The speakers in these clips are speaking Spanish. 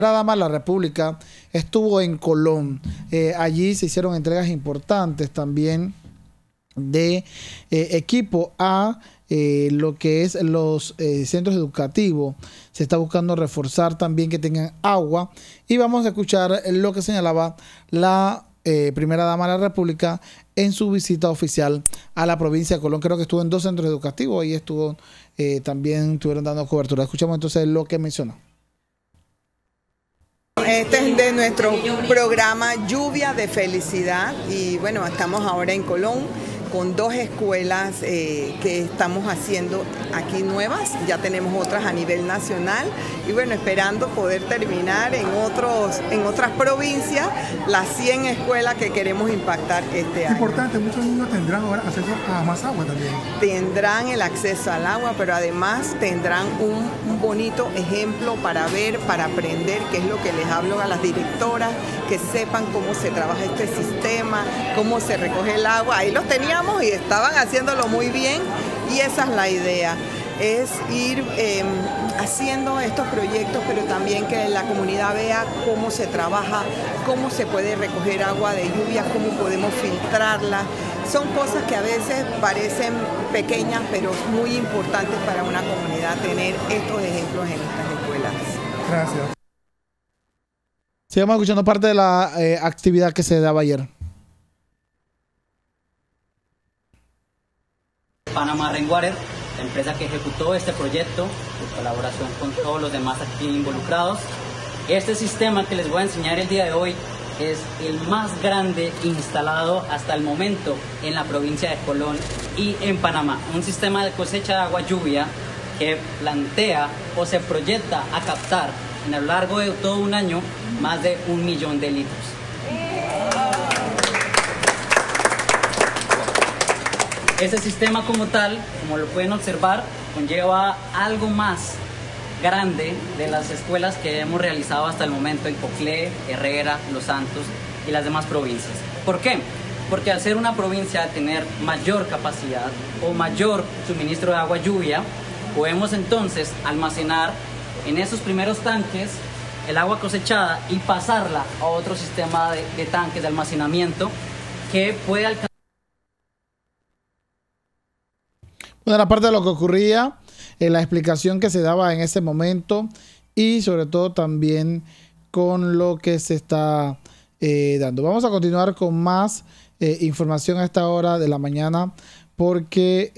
La dama de la República estuvo en Colón. Allí se hicieron entregas importantes también de equipo a lo que es los centros educativos. Se está buscando reforzar también que tengan agua. Y vamos a escuchar lo que señalaba la primera dama de la República en su visita oficial a la provincia de Colón. Creo que estuvo en 2 centros educativos y estuvo también estuvieron dando cobertura. Escuchamos entonces lo que mencionó. Este es de nuestro programa Lluvia de Felicidad y bueno, estamos ahora en Colón con 2 escuelas que estamos haciendo aquí nuevas, ya tenemos otras a nivel nacional y bueno, esperando poder terminar en otras provincias las 100 escuelas que queremos impactar este año. Importante, muchos niños tendrán ahora acceso a más agua también. Tendrán el acceso al agua, pero además tendrán un bonito ejemplo para ver, para aprender, que es lo que les hablo a las directoras, que sepan cómo se trabaja este sistema, cómo se recoge el agua. Ahí los teníamos y estaban haciéndolo muy bien y esa es la idea, es ir haciendo estos proyectos, pero también que la comunidad vea cómo se trabaja, cómo se puede recoger agua de lluvia, cómo podemos filtrarla. Son cosas que a veces parecen pequeñas, pero muy importantes para una comunidad tener estos ejemplos en estas escuelas. Gracias. Sigamos escuchando parte de la actividad que se daba ayer. Panama Rainwater, la empresa que ejecutó este proyecto en colaboración con todos los demás aquí involucrados. Este sistema que les voy a enseñar el día de hoy es el más grande instalado hasta el momento en la provincia de Colón y en Panamá. Un sistema de cosecha de agua lluvia que plantea o se proyecta a captar a lo largo de todo un año más de 1 millón de litros. Ese sistema como tal, como lo pueden observar, conlleva algo más grande de las escuelas que hemos realizado hasta el momento en Coclé, Herrera, Los Santos y las demás provincias. ¿Por qué? Porque al ser una provincia de tener mayor capacidad o mayor suministro de agua lluvia, podemos entonces almacenar en esos primeros tanques el agua cosechada y pasarla a otro sistema de tanques de almacenamiento que puede alcanzar. Bueno, la parte de lo que ocurría, la explicación que se daba en ese momento y sobre todo también con lo que se está dando. Vamos a continuar con más información a esta hora de la mañana porque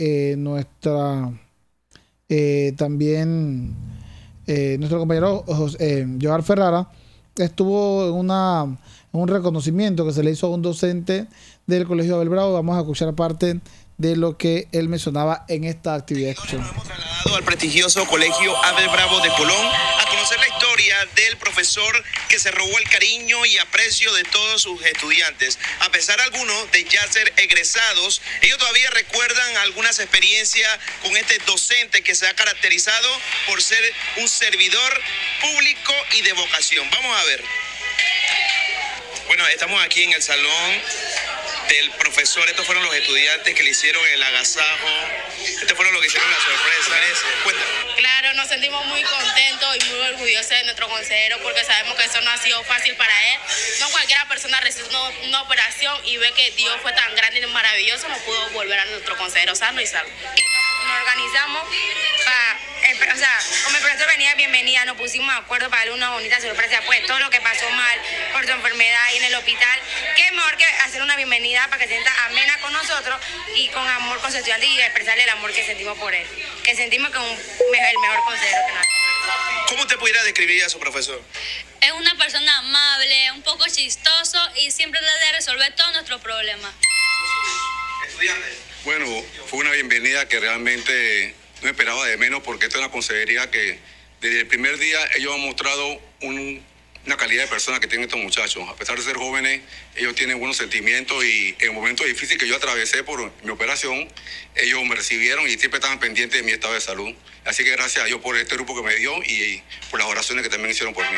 también nuestro compañero Joar Ferrara estuvo en un reconocimiento que se le hizo a un docente del Colegio Abel Bravo. Vamos a escuchar parte de lo que él mencionaba en esta actividad. Nos hemos trasladado al prestigioso Colegio Abel Bravo de Colón a conocer la historia del profesor que se robó el cariño y aprecio de todos sus estudiantes. A pesar algunos de ya ser egresados, ellos todavía recuerdan algunas experiencias con este docente que se ha caracterizado por ser un servidor público y de vocación. Vamos a ver. Bueno, estamos aquí en el salón del profesor. Estos fueron los estudiantes que le hicieron el agasajo. Estos fueron los que hicieron la sorpresa. Cuéntame. Claro, nos sentimos muy contentos y muy orgullosos de nuestro consejero porque sabemos que eso no ha sido fácil para él. No cualquiera persona recibe una operación y ve que Dios fue tan grande y maravilloso, no pudo volver a nuestro consejero sano y salvo. Y nos organizamos para, como el profesor venía bienvenida, nos pusimos de acuerdo para darle una bonita sorpresa, pues todo lo que pasó mal por su enfermedad y en el hospital, qué mejor que hacer una bienvenida para que se sienta amena con nosotros y con amor con su estudiante y expresarle el amor que sentimos por él, que sentimos que es el mejor consejero que nos. ¿Cómo usted pudiera describir a su profesor? Es una persona amable, un poco chistoso y siempre trata de resolver todos nuestros problemas. Estudiante. Bueno, fue una bienvenida que realmente no esperaba de menos porque esta es una consejería que desde el primer día ellos han mostrado una calidad de persona que tienen estos muchachos. A pesar de ser jóvenes, ellos tienen buenos sentimientos y en momentos difíciles que yo atravesé por mi operación, ellos me recibieron y siempre estaban pendientes de mi estado de salud. Así que gracias a Dios por este grupo que me dio y por las oraciones que también hicieron por mí.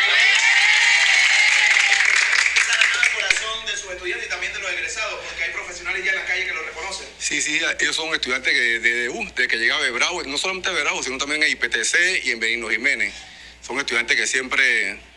Corazón de sus estudiantes y también de los egresados, porque hay profesionales ya en la calle que lo reconocen. Sí, ellos son estudiantes que desde que llegaba a Bravo, no solamente a Bravo, sino también en IPTC y en Benigno Jiménez. son estudiantes que siempre